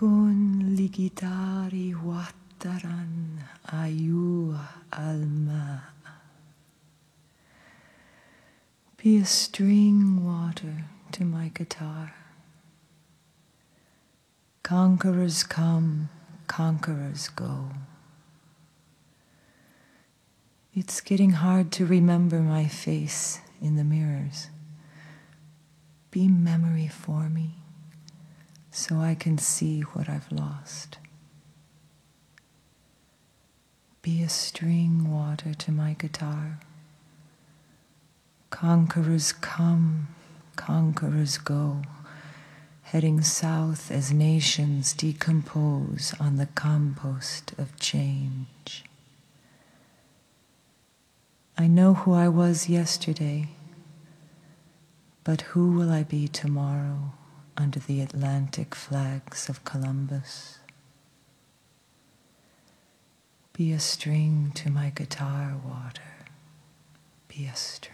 Kun ligitari wataran ayu alma. Be a string water to my guitar. Conquerors come, conquerors go. It's getting hard to remember my face in the mirrors. Be memory for me, so I can see what I've lost. Be a string water to my guitar. Conquerors come, conquerors go, heading south as nations decompose on the compost of change. I know who I was yesterday, but who will I be tomorrow under the Atlantic flags of Columbus? Be a string to my guitar, water. Be a string.